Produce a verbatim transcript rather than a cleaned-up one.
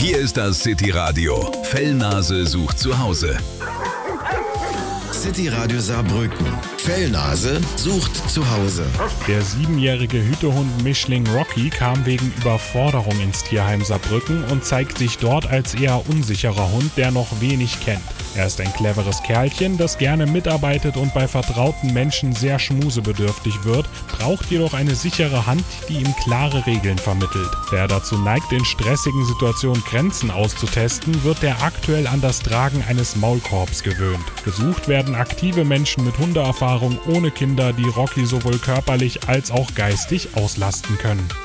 Hier ist das City Radio. Fellnase sucht zu Hause. City Radio Saarbrücken. Fellnase sucht zu Hause. Der siebenjährige Hütehund Mischling Rocky kam wegen Überforderung ins Tierheim Saarbrücken und zeigt sich dort als eher unsicherer Hund, der noch wenig kennt. Er ist ein cleveres Kerlchen, das gerne mitarbeitet und bei vertrauten Menschen sehr schmusebedürftig wird, braucht jedoch eine sichere Hand, die ihm klare Regeln vermittelt. Da er dazu neigt, in stressigen Situationen Grenzen auszutesten, wird er aktuell an das Tragen eines Maulkorbs gewöhnt. Gesucht werden aktive Menschen mit Hundeerfahrung ohne Kinder, die Rocky sowohl körperlich als auch geistig auslasten können.